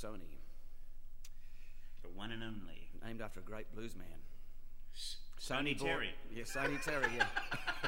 Sony. The one and only. Named after a great blues man. Sonny Terry. Yeah, Sonny Terry, yeah.